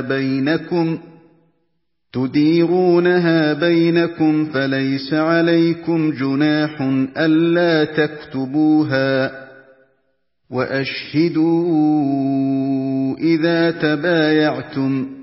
بَيْنَكُمْ فَلَيْسَ عَلَيْكُمْ جُنَاحٌ أَلَّا تَكْتُبُوهَا ۗ وَأَشْهِدُوا إِذَا تَبَايَعْتُمْ ۚ